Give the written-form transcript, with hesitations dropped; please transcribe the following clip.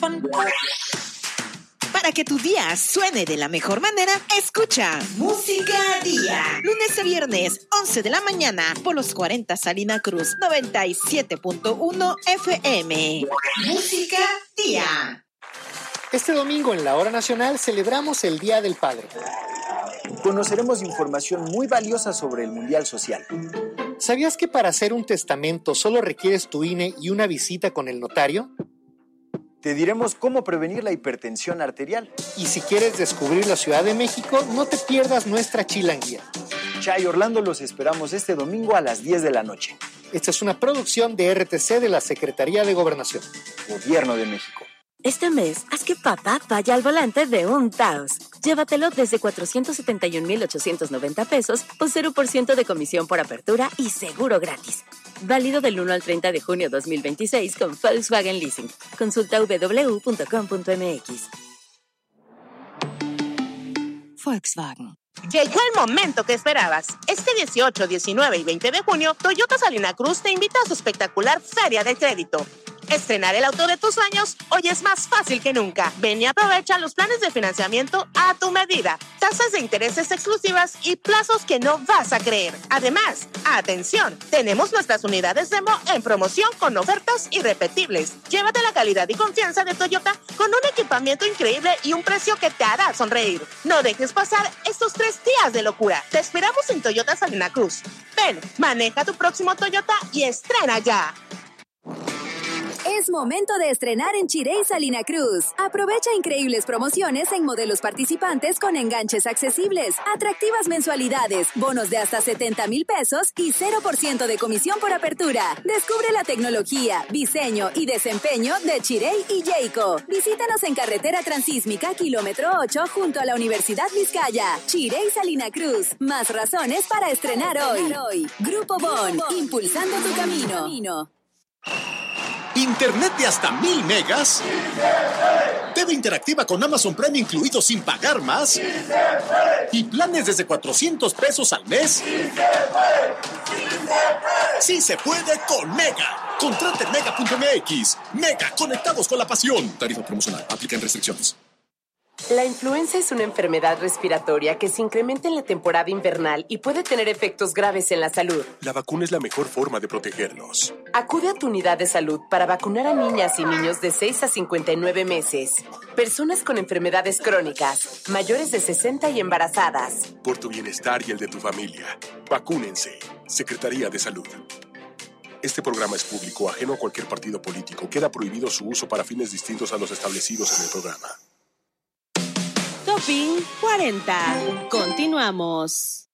Para que tu día suene de la mejor manera, escucha Música Día. Lunes a viernes, 11 de la mañana, por los 40 Salina Cruz, 97.1 FM. Música Día. Este domingo en la Hora Nacional celebramos el Día del Padre. Conoceremos información muy valiosa sobre el Mundial Social. ¿Sabías que para hacer un testamento solo requieres tu INE y una visita con el notario? Te diremos cómo prevenir la hipertensión arterial. Y si quieres descubrir la Ciudad de México, no te pierdas nuestra chilanguía. Chay Orlando, los esperamos este domingo a las 10 de la noche. Esta es una producción de RTC de la Secretaría de Gobernación. Gobierno de México. Este mes, haz que papá vaya al volante de un Taos. Llévatelo desde 471,890 pesos o 0% de comisión por apertura y seguro gratis. Válido del 1 al 30 de junio 2026 con Volkswagen Leasing. Consulta www.com.mx. Volkswagen. Llegó el momento que esperabas. Este 18, 19 y 20 de junio, Toyota Salina Cruz te invita a su espectacular Feria de Crédito. Estrenar el auto de tus sueños hoy es más fácil que nunca. Ven y aprovecha los planes de financiamiento a tu medida, tasas de intereses exclusivas y plazos que no vas a creer. Además, atención, tenemos nuestras unidades demo en promoción con ofertas irrepetibles. Llévate la calidad y confianza de Toyota con un equipamiento increíble y un precio que te hará sonreír. No dejes pasar estos 3 días de locura. Te esperamos en Toyota Salina Cruz. Ven, maneja tu próximo Toyota y estrena ya. Es momento de estrenar en Chirey Salina Cruz. Aprovecha increíbles promociones en modelos participantes con enganches accesibles, atractivas mensualidades, bonos de hasta 70,000 pesos y 0% de comisión por apertura. Descubre la tecnología, diseño y desempeño de Chirey y Jayco. Visítanos en Carretera Transísmica, kilómetro 8, junto a la Universidad Vizcaya. Chirey Salina Cruz. Más razones para estrenar hoy. Grupo Bon, impulsando tu camino. ¿Internet de hasta 1000 megas? TV interactiva con Amazon Prime incluido sin pagar más. ¿Y planes desde 400 pesos al mes? ¡Sí se puede con Mega! Contrate en Mega.mx. Mega, conectados con la pasión. Tarifa promocional. Aplican restricciones. La influenza es una enfermedad respiratoria que se incrementa en la temporada invernal y puede tener efectos graves en la salud. La vacuna es la mejor forma de protegernos. Acude a tu unidad de salud para vacunar a niñas y niños de 6 a 59 meses, personas con enfermedades crónicas, mayores de 60 y embarazadas. Por tu bienestar y el de tu familia, vacúnense. Secretaría de Salud. Este programa es público, ajeno a cualquier partido político. Queda prohibido su uso para fines distintos a los establecidos en el programa. Topping 40. Continuamos.